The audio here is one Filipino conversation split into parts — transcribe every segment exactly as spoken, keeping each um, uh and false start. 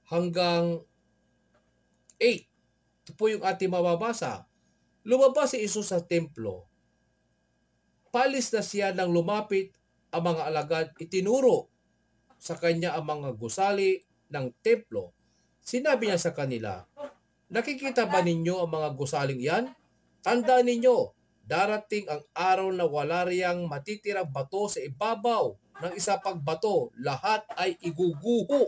hanggang eight. Ito po yung ating mababasa. Lumabas si Isus sa templo. Palis na siya nang lumapit ang mga alagad, itinuro sa kanya ang mga gusali ng templo. Sinabi niya sa kanila, nakikita ba ninyo ang mga gusaling yan? Tandaan ninyo, darating ang araw na wala riyang matitirang bato sa ibabaw ng isa pang bato. Lahat ay iguguho.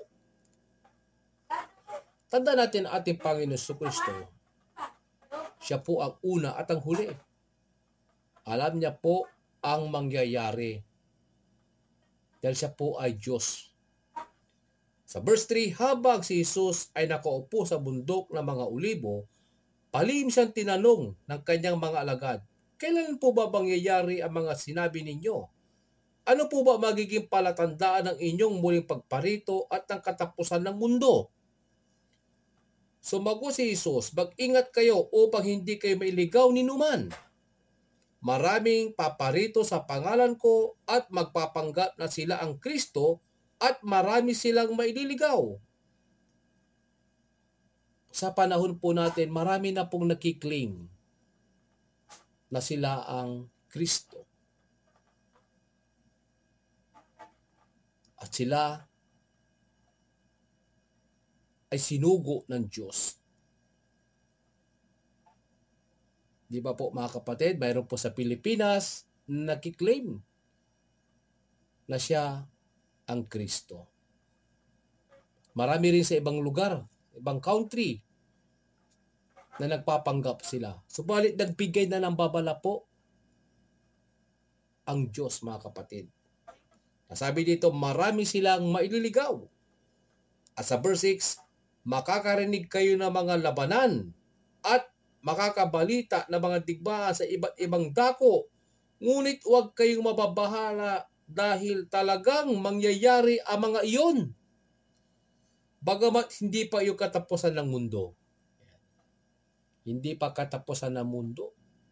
Tandaan natin ang ating Panginoon Kristo. Siya po ang una at ang huli. Alam niya po ang mangyayari. Dahil siya po ay Diyos. Sa verse three, habang si Jesus ay nakaupo sa bundok ng mga Olibo, palihim siyang tinanong ng kanyang mga alagad, kailan po ba mangyayari ang mga sinabi ninyo? Ano po ba magiging palatandaan ng inyong muling pagparito at ng katapusan ng mundo? Sumagot si Jesus, mag-ingat kayo upang hindi kayo mailigaw ni numan. Maraming paparito sa pangalan ko at magpapanggap na sila ang Kristo at marami silang maililigaw. Sa panahon po natin, marami na pong nakiklaim na sila ang Kristo. At sila ay sinugo ng Diyos. Di ba po mga kapatid, mayroon po sa Pilipinas na nakiklaim na siya ang Kristo. Marami rin sa ibang lugar, ibang country na nagpapanggap sila. Subalit nagbigay na ng babala po ang Diyos mga kapatid. Nasabi dito, marami silang maililigaw. At sa verse six, makakarinig kayo ng mga labanan at makakabalita ng mga digmaan sa iba't ibang dako. Ngunit huwag kayong mababahala dahil talagang mangyayari ang mga iyon. Bagamat hindi pa yung katapusan ng mundo. Hindi pa katapusan ng mundo.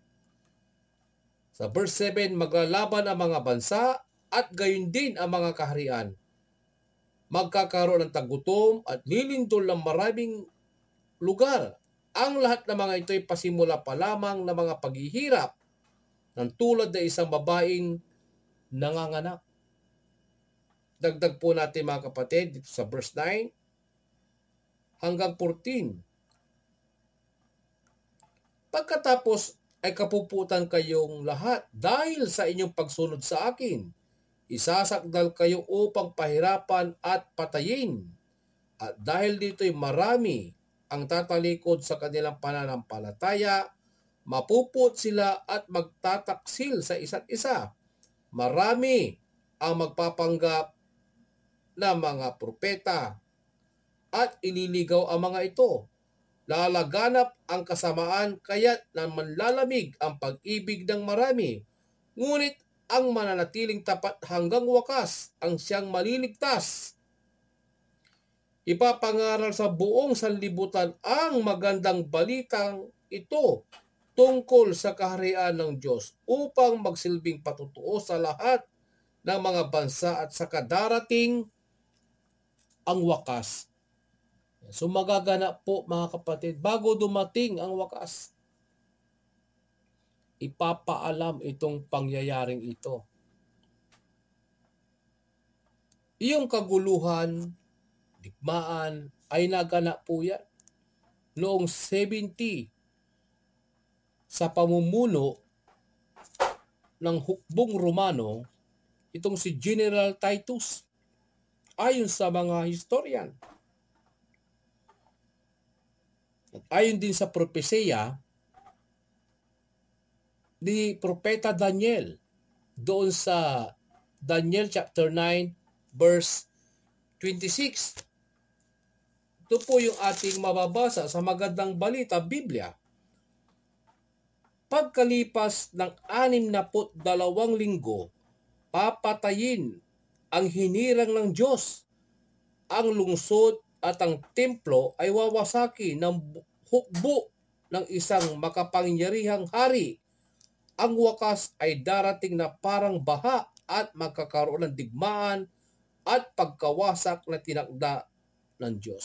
Sa verse seven, maglalaban ang mga bansa at gayon din ang mga kaharian. Magkakaroon ng tagutom at lilindol ng maraming lugar. Ang lahat ng mga ito ay pasimula pa lamang ng mga paghihirap ng tulad na isang babaeng nanganganak. Dagdag po natin mga kapatid dito sa verse nine hanggang fourteen. Pagkatapos ay kapuputan kayong lahat dahil sa inyong pagsunod sa akin. Isasakdal kayo upang pahirapan at patayin. At dahil dito'y marami ang tatalikod sa kanilang pananampalataya, mapuput sila at magtataksil sa isa't isa. Marami ang magpapanggap na mga propeta at ililigaw ang mga ito. Lalaganap ang kasamaan kaya't na manlalamig ang pag-ibig ng marami. Ngunit ang mananatiling tapat hanggang wakas ang siyang maliligtas. Ipapangaral sa buong sanlibutan ang magandang balitang ito tungkol sa kaharian ng Diyos upang magsilbing patutuo sa lahat ng mga bansa at sa kadarating ang wakas. So magaganap po mga kapatid, bago dumating ang wakas, ipapaalam itong pangyayaring ito. Iyong kaguluhan, digmaan ay naganap po yan noong seventy sa pamumuno ng hukbong Romano, itong si General Titus, ayon sa mga historian. At ayon din sa propesya ni Propeta Daniel doon sa Daniel chapter nine verse twenty-six. Ito po yung ating mababasa sa magandang balita, Biblia. Pagkalipas ng anim na put dalawang linggo, papatayin ang hinirang ng Diyos. Ang lungsod at ang templo ay wawasaki ng hukbo ng isang makapangyarihang hari. Ang wakas ay darating na parang baha at magkakaroon ng digmaan at pagkawasak na tinakda ng Diyos.